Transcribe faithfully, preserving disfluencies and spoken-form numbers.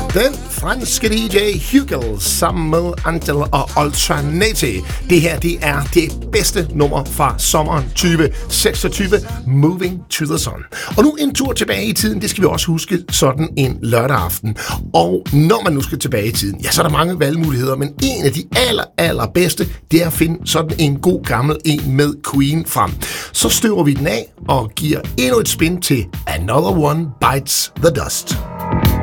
Den franske D J Hugel sammen med Angel og Alternate. Det her, det er det bedste nummer fra sommeren tyve seksogtyve, Moving to the Sun. Og nu en tur tilbage i tiden, det skal vi også huske sådan en lørdag aften. Og når man nu skal tilbage i tiden, ja, så er der mange valgmuligheder, men en af de aller, aller bedste, det er at finde sådan en god gammel en med Queen frem. Så støver vi den af og giver endnu et spin til Another One Bites the Dust.